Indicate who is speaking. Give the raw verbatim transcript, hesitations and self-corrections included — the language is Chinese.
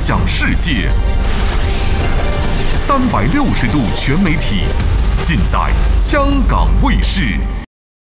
Speaker 1: 享世界。三百六十度全媒体，尽在香港卫视。